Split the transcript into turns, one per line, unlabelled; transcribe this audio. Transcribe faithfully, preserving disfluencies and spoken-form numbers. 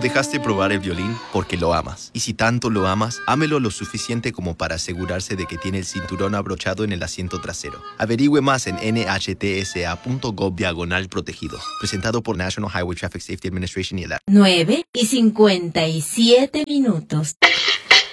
Dejaste probar el violín porque lo amas. Y si tanto lo amas, ámelo lo suficiente como para asegurarse de que tiene el cinturón abrochado en el asiento trasero. Averigüe más en N H T S A punto gov diagonal protegidos. Presentado por National Highway Traffic Safety Administration y el
nueve y cincuenta y siete minutos.